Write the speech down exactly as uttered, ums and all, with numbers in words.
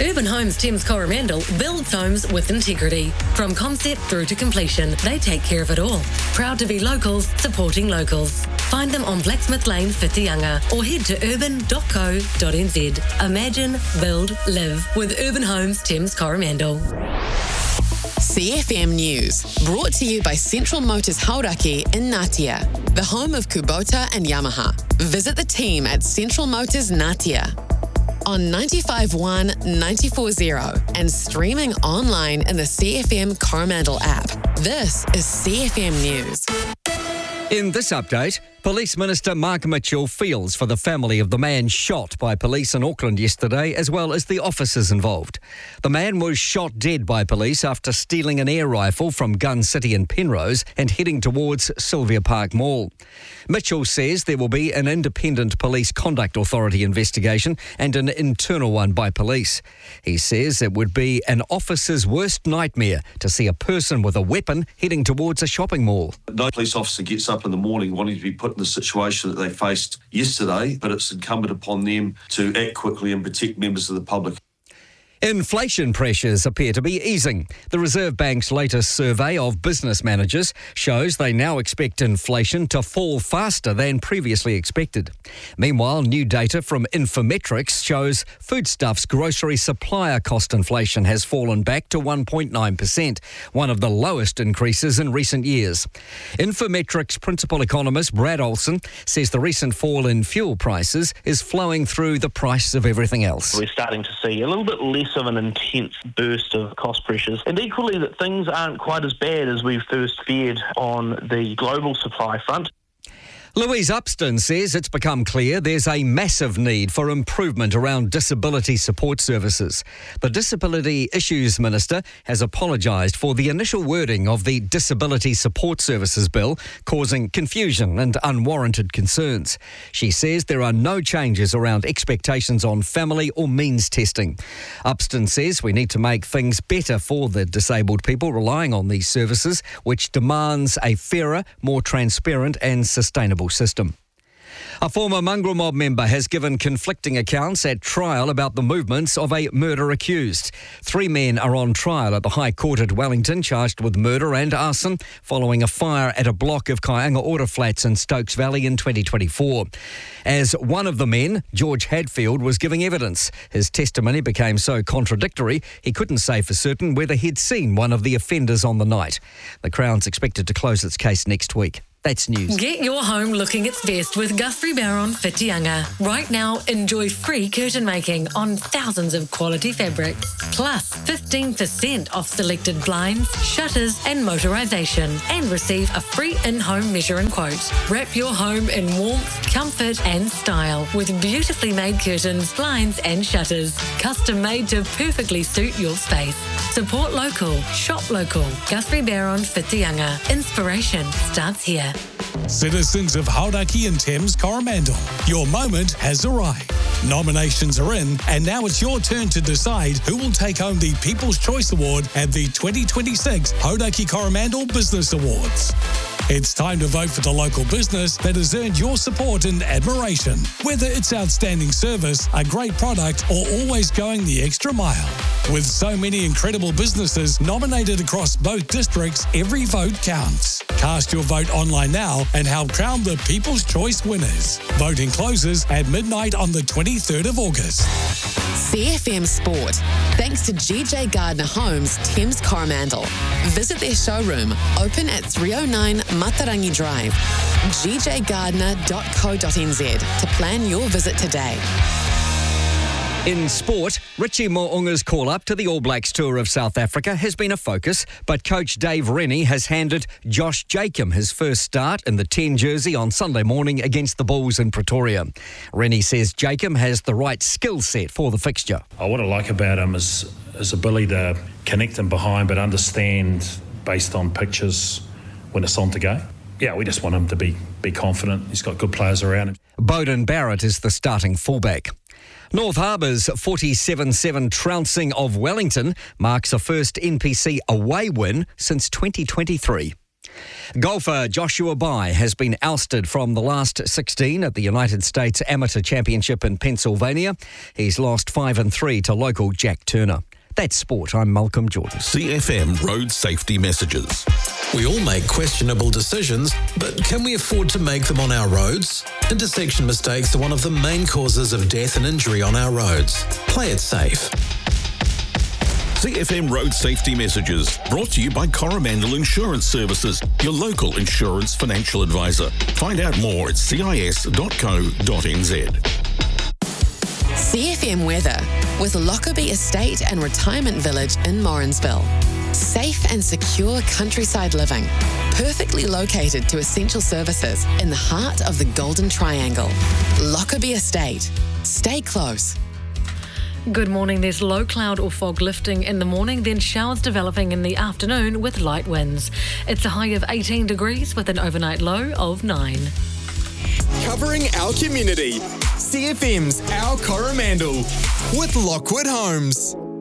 Urban Homes Thames Coromandel builds homes with integrity. From concept through to completion, they take care of it all. Proud to be locals, supporting locals. Find them on Blacksmith Lane, Whitianga, or head to urban dot co dot n z. Imagine, build, live with Urban Homes Thames Coromandel. C F M News, brought to you by Central Motors Hauraki in Ngatea, the home of Kubota and Yamaha. Visit the team at Central Motors Ngatea on ninety-five point one, ninety-four point zero and streaming online in the C F M Coromandel app. This is C F M News. In this update, Police Minister Mark Mitchell feels for the family of the man shot by police in Auckland yesterday, as well as the officers involved. The man was shot dead by police after stealing an air rifle from Gun City in Penrose and heading towards Sylvia Park Mall. Mitchell says there will be an independent Police Conduct Authority investigation and an internal one by police. He says it would be an officer's worst nightmare to see a person with a weapon heading towards a shopping mall. No police officer gets up in the morning wanting to be put in the situation that they faced yesterday, but it's incumbent upon them to act quickly and protect members of the public. Inflation pressures appear to be easing. The Reserve Bank's latest survey of business managers shows they now expect inflation to fall faster than previously expected. Meanwhile, new data from Infometrics shows foodstuffs grocery supplier cost inflation has fallen back to one point nine percent, one of the lowest increases in recent years. Infometrics principal economist Brad Olsen says the recent fall in fuel prices is flowing through the price of everything else. We're starting to see a little bit less of an intense burst of cost pressures, and equally that things aren't quite as bad as we first feared on the global supply front. Louise Upston says it's become clear there's a massive need for improvement around disability support services. The Disability Issues Minister has apologised for the initial wording of the Disability Support Services Bill, causing confusion and unwarranted concerns. She says there are no changes around expectations on family or means testing. Upston says we need to make things better for the disabled people relying on these services, which demands a fairer, more transparent and sustainable system. A former mongrel mob member has given conflicting accounts at trial about the movements of a murder accused. Three men are on trial at the High Court at Wellington, charged with murder and arson following a fire at a block of Kaianga Order Flats in Stokes Valley in twenty twenty-four. As one of the men, George Hadfield, was giving evidence, his testimony became so contradictory he couldn't say for certain whether he'd seen one of the offenders on the night. The Crown's expected to close its case next week. That's news. Get your home looking its best with Guthrie Barron Whitianga. Right now, enjoy free curtain making on thousands of quality fabrics. Plus, fifteen percent off selected blinds, shutters and motorisation. And receive a free in-home measure and quote. Wrap your home in warmth, comfort and style with beautifully made curtains, blinds and shutters. Custom made to perfectly suit your space. Support local. Shop local. Guthrie Barron Whitianga. Inspiration starts here. Citizens of Hauraki and Thames Coromandel, your moment has arrived. Nominations are in, and now it's your turn to decide who will take home the People's Choice Award at the twenty twenty-six Hauraki Coromandel Business Awards. It's time to vote for the local business that has earned your support and admiration, whether it's outstanding service, a great product, or always going the extra mile. With so many incredible businesses nominated across both districts, every vote counts. Cast your vote online now and help crown the People's Choice winners. Voting closes at midnight on the twenty-third of August. C F M Sport, thanks to G J Gardner Homes, Thames Coromandel. Visit their showroom, open at three oh nine Matarangi Drive. g j gardner dot co dot n z to plan your visit today. In sport, Richie Mo'unga's call-up to the All Blacks tour of South Africa has been a focus, but coach Dave Rennie has handed Josh Jacob his first start in the ten jersey on Sunday morning against the Bulls in Pretoria. Rennie says Jacob has the right skill set for the fixture. Oh, what I like about him is his ability to connect him behind but understand based on pictures when it's on to go. Yeah, we just want him to be, be confident. He's got good players around him. Beauden Barrett is the starting fullback. North Harbour's forty-seven seven trouncing of Wellington marks a first N P C away win since twenty twenty-three. Golfer Joshua Bai has been ousted from the last sixteen at the United States Amateur Championship in Pennsylvania. He's lost five and three to local Jack Turner. That's sport. I'm Malcolm Jordan. C F M Road Safety Messages. We all make questionable decisions, but can we afford to make them on our roads? Intersection mistakes are one of the main causes of death and injury on our roads. Play it safe. C F M Road Safety Messages, brought to you by Coromandel Insurance Services, your local insurance financial advisor. Find out more at c i s dot co dot n z. C F M weather with Lockerbie Estate and Retirement Village in Morrinsville. Safe and secure countryside living, perfectly located to essential services in the heart of the Golden Triangle. Lockerbie Estate. Stay close. Good morning. There's low cloud or fog lifting in the morning, then showers developing in the afternoon with light winds. It's a high of eighteen degrees with an overnight low of nine. Covering our community. C F M's Our Coromandel with Lockwood Homes.